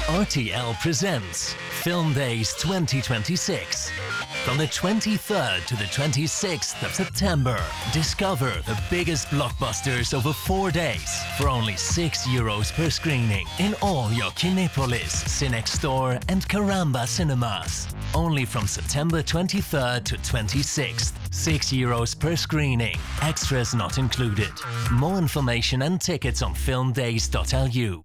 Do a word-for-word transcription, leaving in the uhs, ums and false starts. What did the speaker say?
R T L presents Film Days twenty twenty-six. From the twenty-third to the twenty-sixth of September, discover the biggest blockbusters over four days for only six euros per screening in all your Kinepolis, Cinex Store and Caramba cinemas. Only from September twenty-third to twenty-sixth, six euros per screening, extras not included. More information and tickets on film days dot l u.